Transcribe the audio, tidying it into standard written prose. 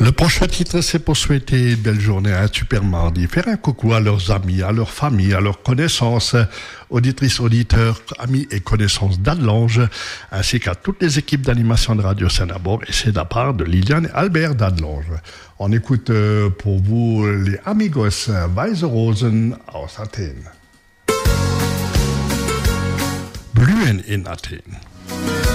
Le prochain titre, c'est pour souhaiter une belle journée, un super mardi. Faire un coucou à leurs amis, à leur famille, à leurs connaissances, auditrices, auditeurs, amis et connaissances d'Adelange, ainsi qu'à toutes les équipes d'animation de Radio Saint-Nabord. Et c'est de la part de Liliane et Albert d'Adelange. On écoute pour vous les Amigos Weiße Rosen aus Athen. Blühen in Athen.